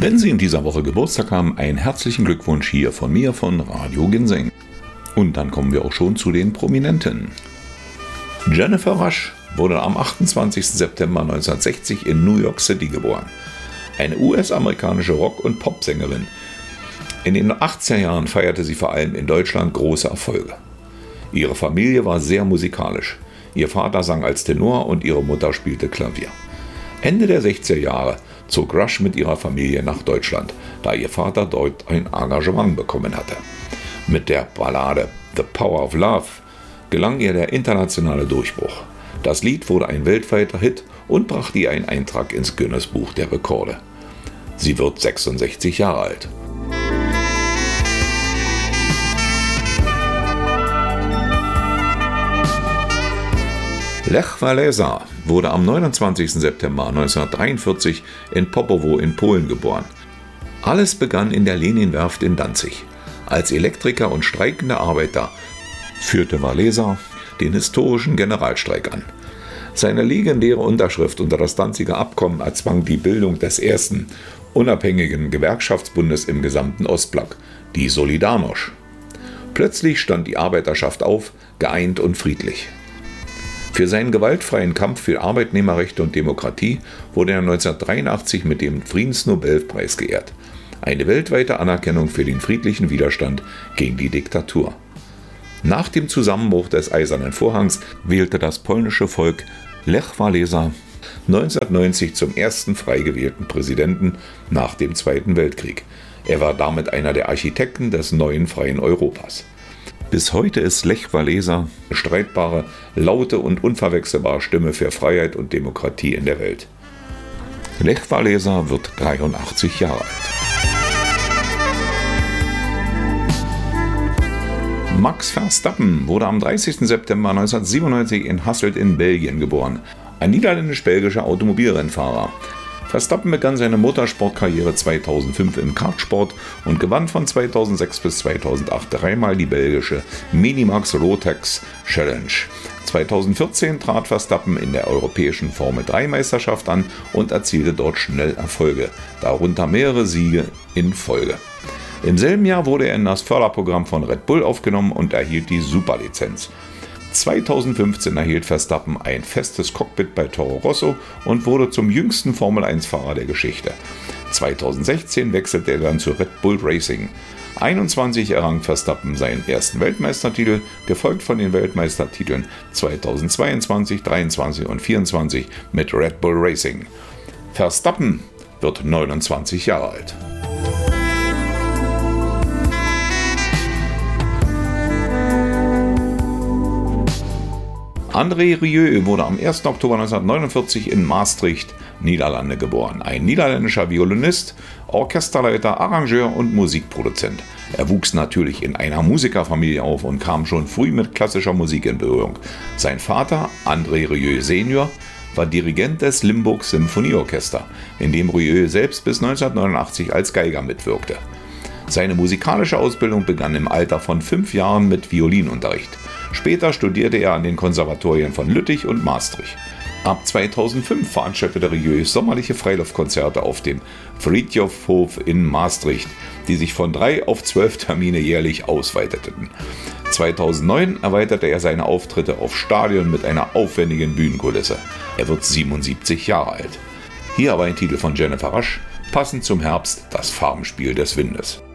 Wenn Sie in dieser Woche Geburtstag haben, einen herzlichen Glückwunsch hier von mir von Radio Ginseng. Und dann kommen wir auch schon zu den Prominenten. Jennifer Rush wurde am 28. September 1960 in New York City geboren. Eine US-amerikanische Rock- und Popsängerin. In den 80er Jahren feierte sie vor allem in Deutschland große Erfolge. Ihre Familie war sehr musikalisch. Ihr Vater sang als Tenor und ihre Mutter spielte Klavier. Ende der 60er Jahre zog Rush mit ihrer Familie nach Deutschland, da ihr Vater dort ein Engagement bekommen hatte. Mit der Ballade The Power of Love gelang ihr der internationale Durchbruch. Das Lied wurde ein weltweiter Hit und brachte ihr einen Eintrag ins Guinness-Buch der Rekorde. Sie wird 66 Jahre alt. Lech Wałęsa wurde am 29. September 1943 in Popowo in Polen geboren. Alles begann in der Leninwerft in Danzig. Als Elektriker und streikender Arbeiter führte Wałęsa den historischen Generalstreik an. Seine legendäre Unterschrift unter das Danziger Abkommen erzwang die Bildung des ersten unabhängigen Gewerkschaftsbundes im gesamten Ostblock, die Solidarność. Plötzlich stand die Arbeiterschaft auf, geeint und friedlich. Für seinen gewaltfreien Kampf für Arbeitnehmerrechte und Demokratie wurde er 1983 mit dem Friedensnobelpreis geehrt. Eine weltweite Anerkennung für den friedlichen Widerstand gegen die Diktatur. Nach dem Zusammenbruch des Eisernen Vorhangs wählte das polnische Volk Lech Wałęsa 1990 zum ersten frei gewählten Präsidenten nach dem Zweiten Weltkrieg. Er war damit einer der Architekten des neuen freien Europas. Bis heute ist Lech Wałęsa eine streitbare, laute und unverwechselbare Stimme für Freiheit und Demokratie in der Welt. Lech Wałęsa wird 83 Jahre alt. Max Verstappen wurde am 30. September 1997 in Hasselt in Belgien geboren. Ein niederländisch-belgischer Automobilrennfahrer. Verstappen begann seine Motorsportkarriere 2005 im Kartsport und gewann von 2006 bis 2008 dreimal die belgische Minimax Rotax Challenge. 2014 trat Verstappen in der europäischen Formel-3-Meisterschaft an und erzielte dort schnell Erfolge, darunter mehrere Siege in Folge. Im selben Jahr wurde er in das Förderprogramm von Red Bull aufgenommen und erhielt die Superlizenz. 2015 erhielt Verstappen ein festes Cockpit bei Toro Rosso und wurde zum jüngsten Formel-1-Fahrer der Geschichte. 2016 wechselte er dann zu Red Bull Racing. 2021 errang Verstappen seinen ersten Weltmeistertitel, gefolgt von den Weltmeistertiteln 2022, 2023 und 2024 mit Red Bull Racing. Verstappen wird 29 Jahre alt. André Rieu wurde am 1. Oktober 1949 in Maastricht, Niederlande geboren. Ein niederländischer Violinist, Orchesterleiter, Arrangeur und Musikproduzent. Er wuchs natürlich in einer Musikerfamilie auf und kam schon früh mit klassischer Musik in Berührung. Sein Vater, André Rieu Senior, war Dirigent des Limburg Symphonieorchester, in dem Rieu selbst bis 1989 als Geiger mitwirkte. Seine musikalische Ausbildung begann im Alter von 5 Jahren mit Violinunterricht. Später studierte er an den Konservatorien von Lüttich und Maastricht. Ab 2005 veranstaltete Rieu sommerliche Freiluftkonzerte auf dem Fridtjofhof in Maastricht, die sich von 3 auf 12 Termine jährlich ausweiteten. 2009 erweiterte er seine Auftritte auf Stadien mit einer aufwendigen Bühnenkulisse. Er wird 77 Jahre alt. Hier aber ein Titel von Jennifer Rush, passend zum Herbst, das Farbenspiel des Windes.